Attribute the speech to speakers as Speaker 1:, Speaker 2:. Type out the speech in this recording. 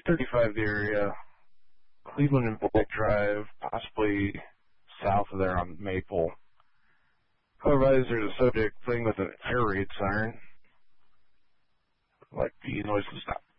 Speaker 1: 35 the area, Cleveland and Blake Drive, possibly south of there on Maple. Otherwise, there's a subject thing with an air raid siren. Like the noise to stop.